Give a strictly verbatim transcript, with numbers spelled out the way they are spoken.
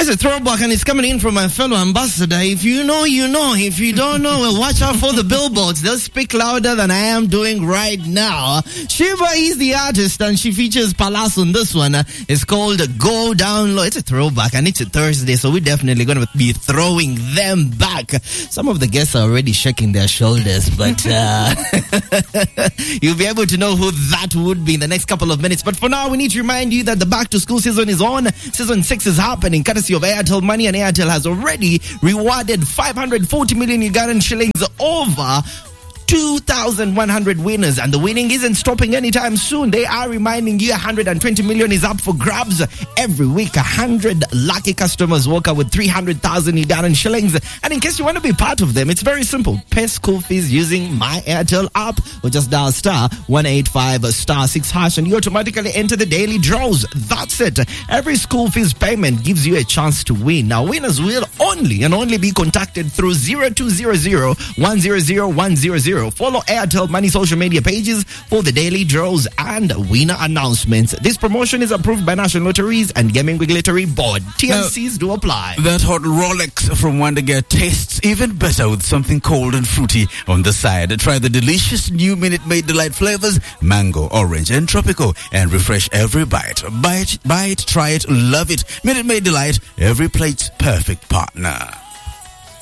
It's a throwback and it's coming in from my fellow ambassador. If you know, you know. If you don't know, well, watch out for the billboards. They'll speak louder than I am doing right now. Shiva is the artist and she features Palace on this one. It's called Go Down Low. It's a throwback and it's a Thursday, so we're definitely going to be throwing them back. Some of the guests are already shaking their shoulders, but uh, you'll be able to know who that would be in the next couple of minutes. But for now, we need to remind you that the back to school season is on. Season six is happening courtesy of Airtel Money, and Airtel has already rewarded five hundred forty million Ugandan shillings over two thousand one hundred winners, and the winning isn't stopping anytime soon. They are reminding you one hundred twenty million is up for grabs every week. one hundred lucky customers walk out with three hundred thousand Ugandan shillings. And in case you want to be part of them, it's very simple. Pay school fees using My Airtel app or just dial star one eighty-five star six hash and you automatically enter the daily draws. That's it. Every school fees payment gives you a chance to win. Now, winners will only and only be contacted through zero two zero zero one zero zero one zero zero. Follow Airtel Money social media pages for the daily draws and winner announcements. This promotion is approved by National Lotteries and Gaming Regulatory Board. T N Cs do apply. That hot Rolex from Wonder Gear tastes even better with something cold and fruity on the side. Try the delicious new Minute Maid Delight flavors, mango, orange, and tropical, and refresh every bite. Buy it, buy it, try it, love it. Minute Maid Delight, every plate's perfect partner.